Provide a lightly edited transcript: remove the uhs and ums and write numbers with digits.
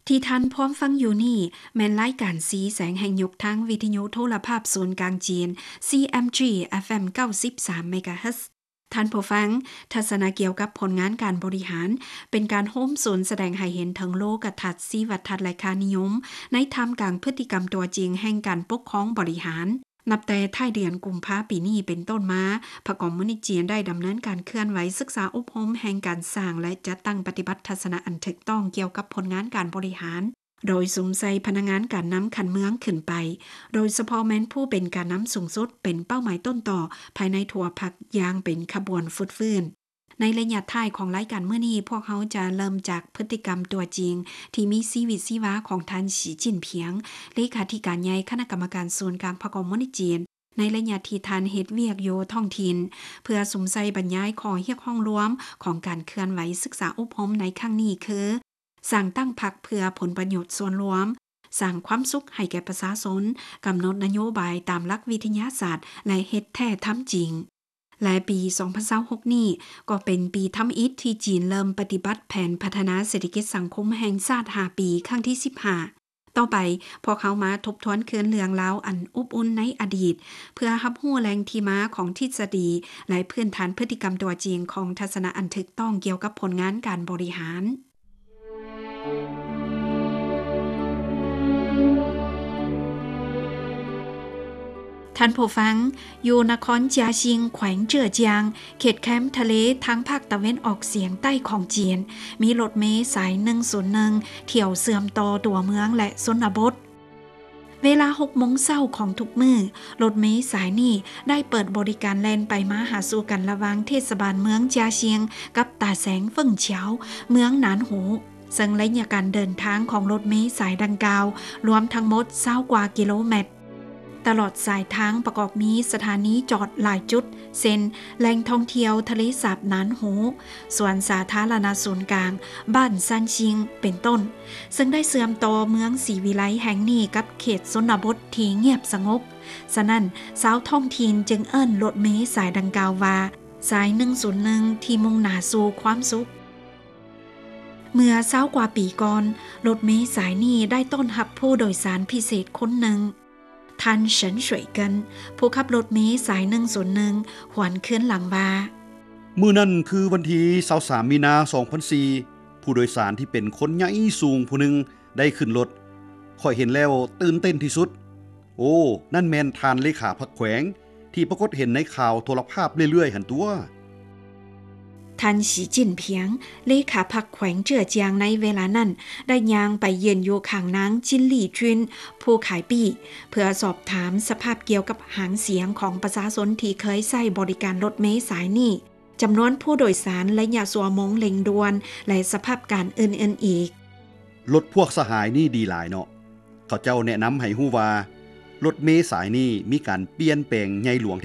ที่ท่านพร้อมฟังอยู่นี่แม่นรายการสีแสงแห่งยุคทางวิทยุโทรภาพศูนย์กลางจีน CMG FM 93 MHz ท่านผู้ฟังทัศนาเกี่ยวกับผลงานการบริหารเป็นการโฮมศูนย์แสดงให้เห็นถึงโลกทัศน์สีวัฒน์และค่านิยมในท่ามกลางพฤติกรรมตัวจริงแห่งการปกครองบริหารนับแต่ท้ายเดือนกุมภาพันธ์ปีนี้เป็นต้นมาพรรคคอมมิวนิสต์จีนได้ดำเนินการเคลื่อนไหวศึกษาอบรมแห่งการสร้างและจัดตั้งปฏิบัติทัศนะอันถูกต้องเกี่ยวกับผลงานการบริหารโดยสุมใส่พนักงานการนำขันเมืองขึ้นไปโดยเฉพาะแม้นผู้เป็นการนำสูงสุดเป็นเป้าหมายต้นต่อภายในทั่วพรรคอย่างเป็นขบวนฟุตฟื้นในระยะท้ายของรายการเมื่อนี้พวกเขาจะเริ่มจากพฤติกรรมตัวจริงที่มีชีวิตชีวาของท่านสีจิ้นเพียงเลขาธิการใหญ่คณะกรรมการศูนย์กลางพรรคคอมมิวนิสต์จีนในระยะที่ท่านเฮ็ดเวียกโยท้องถิ่นเพื่อสุมใส่บรรยายข้อเรียกร้องรวมของการเคลื่อนไหวศึกษาอบรมในครั้งนี้คือสร้างตั้งพรรคเพื่อผลประโยชน์ส่วนรวมสร้างความสุขให้แก่ประชาชนกำหนดนโยบายตามหลักวิทยาศาสตร์และเฮ็ดแท้ทำจริงและปี 2026 นี้ก็เป็นปีทำอิฐที่จีนเริ่มปฏิบัติแผนพัฒนาเศรษฐกิจสังคมแห่งชาติ5ปีครั้งที่ 15ต่อไปพวกเขามาทบทวนเคือนเรื่องราวอันอบอุ่นในอดีตเพื่อรับรู้แหล่งที่มาของทฤษฎีและพื้นฐานพฤติกรรมตัวจริงของทัศนะอันถูกต้องเกี่ยวกับผลงานการบริหารท่านผู้ฟังอยู่นครเจียซิงแขวงเจ๋อเจียงเขตแคมป์ทะเลทางภาคตะวันออกเฉียงใต้ของจีนมีรถเมล์สาย101เที่ยวเสื่อมต่อตัวเมืองและชนบทเวลา 6 โมงเช้าของทุกมื้อรถเมล์สายนี้ได้เปิดบริการแล่นไปมาหาสู่กันระหว่างเทศบาลเมืองเจียซิงกับตาแสงเฟิ่งเฉียวเมืองหนานหูซึ่งระยะการเดินทางของรถเมล์สายดังกล่าวรวมทั้งหมด20กว่ากิโลเมตรตลอดสายทางประกอบมีสถานีจอดหลายจุดเช่นแหล่งท่องเที่ยวทะเลสาบหนานหูสวนสาธารณศูนย์กลางบ้านซันชิงเป็นต้นซึ่งได้เสื่อมต่อเมืองศรีวิไลแห่งนี้กับเขตชนบทที่เงียบสงบฉะนั้นชาวท้องถิ่นจึงเอิ้นรถเมล์สายดังกล่าวว่าสาย101ที่มุ่งหน้าสู่ความสุขเมื่อ20กว่าปีก่อนรถเมล์สายนี้ได้ต้อนรับผู้โดยสารพิเศษคนหนึ่งท่านเฉินสวยเกินผู้ขับรถเมล์สาย101หวนคืนหลังว่ามื้อนั้นคือวันที่23มีนา2004ผู้โดยสารที่เป็นคนใหญ่สูงผู้หนึ่งได้ขึ้นรถข้อยเห็นแล้วตื่นเต้นที่สุดโอ้นั่นแม่นท่านเลขาพรรคแขวงที่ปรากฏเห็นในข่าวโทรภาพเรื่อยๆหั่นตัวท่านสีจิ้นเพียงเลขาพรรคแขวงเจ๋อเจียงในเวลานั้นได้ย่างไปเยือนอยู่ข้างนางจินหลี่จุนผู้ขายปี้เพื่อสอบถามสภาพเกี่ยวกับหางเสียงของประชาชนที่เคยใช้บริการรถเมล์สายนี้จำนวนผู้โดยสารและยาสัวมงเล็งด่วนและสภาพการอื่นๆอีกรถพวกสหายนี่ดีหลายเนาะเขาเจ้าแนะนำให้ฮู้ว่ารถเมล์สายนี้มีการเปลี่ยนแปลงใหญ่หลวง